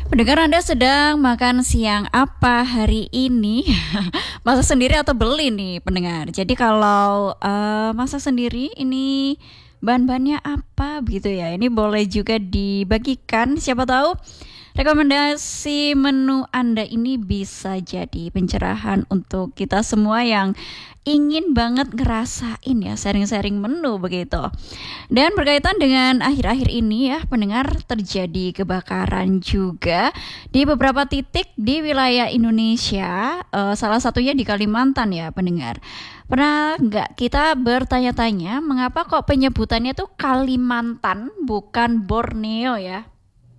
Pendengar, Anda sedang makan siang apa hari ini? Masak sendiri atau beli nih pendengar? Jadi kalau masak sendiri ini bahan-bahannya apa begitu ya? Ini boleh juga dibagikan, siapa tahu rekomendasi menu Anda ini bisa jadi pencerahan untuk kita semua yang ingin banget ngerasain ya sharing-sharing menu begitu. Dan berkaitan dengan akhir-akhir ini ya pendengar, terjadi kebakaran juga di beberapa titik di wilayah Indonesia, salah satunya di Kalimantan ya pendengar. Pernah nggak kita bertanya-tanya mengapa kok penyebutannya tuh Kalimantan bukan Borneo ya?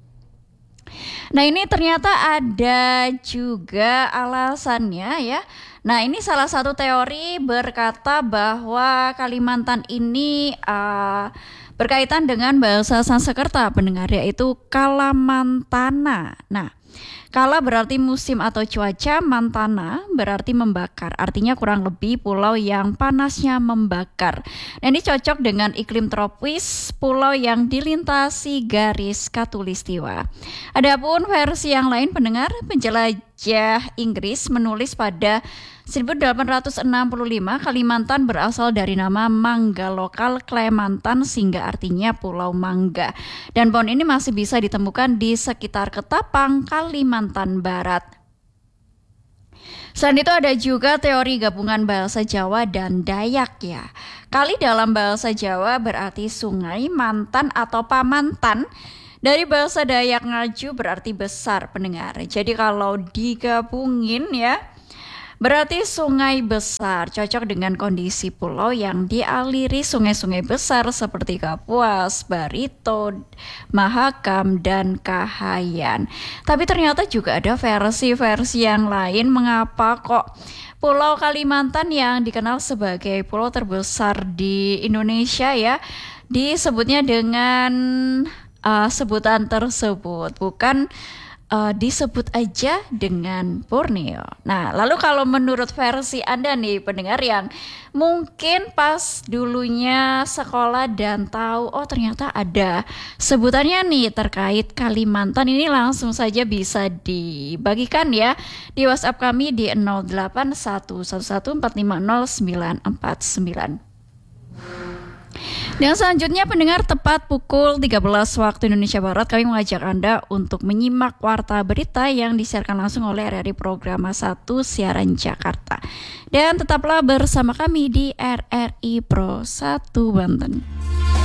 Nah, ini ternyata ada juga alasannya ya. Nah, ini salah satu teori berkata bahwa Kalimantan ini berkaitan dengan bahasa Sanskerta pendengar, yaitu Kalamantana. Nah, kala berarti musim atau cuaca, mantana berarti membakar. Artinya kurang lebih pulau yang panasnya membakar. Nah, ini cocok dengan iklim tropis, pulau yang dilintasi garis khatulistiwa. Adapun versi yang lain pendengar, penjelajah Inggris menulis pada 1865 Kalimantan berasal dari nama mangga lokal Klemantan sehingga artinya pulau mangga. Dan pohon ini masih bisa ditemukan di sekitar Ketapang, Kalimantan Barat. Selain itu ada juga teori gabungan bahasa Jawa dan Dayak ya. Kali dalam bahasa Jawa berarti sungai, mantan atau pamantan. Dari bahasa Dayak Ngaju berarti besar pendengar. Jadi kalau digabungin ya, berarti sungai besar, cocok dengan kondisi pulau yang dialiri sungai-sungai besar seperti Kapuas, Barito, Mahakam, dan Kahayan. Tapi ternyata juga ada versi-versi yang lain mengapa kok Pulau Kalimantan yang dikenal sebagai pulau terbesar di Indonesia ya, disebutnya dengan sebutan tersebut, bukan disebut aja dengan Borneo. Nah, lalu kalau menurut versi Anda nih pendengar yang mungkin pas dulunya sekolah dan tahu oh ternyata ada sebutannya nih terkait Kalimantan, ini langsung saja bisa dibagikan ya di WhatsApp kami di 081114500949. Dan selanjutnya pendengar, tepat pukul 13 waktu Indonesia Barat kami mengajak Anda untuk menyimak warta berita yang disiarkan langsung oleh RRI Programa 1 Siaran Jakarta. Dan tetaplah bersama kami di RRI Pro 1 Banten.